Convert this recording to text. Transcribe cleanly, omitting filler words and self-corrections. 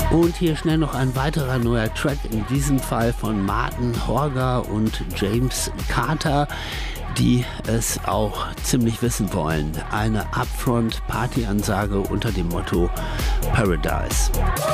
Und hier schnell noch ein weiterer neuer Track, in diesem Fall von Martin Horger und James Carter, die es auch ziemlich wissen wollen. Eine Upfront-Party-Ansage unter dem Motto Paradise.